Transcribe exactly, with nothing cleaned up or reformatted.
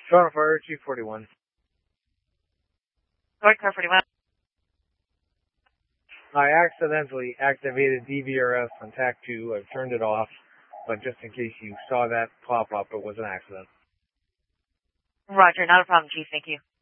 Toronto Fire, Chief forty-one. North Car forty-one. I accidentally activated D V R S on T A C two. I've turned it off, but just in case you saw that pop up, it was an accident. Roger, not a problem, Chief. Thank you.